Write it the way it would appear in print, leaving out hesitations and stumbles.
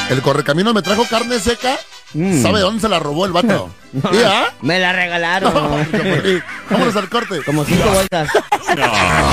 El correcaminos me trajo carne seca. ¿Sabe dónde se la robó el vato? ¿Ya? Me la regalaron. Vámonos al corte. Como 5 vueltas.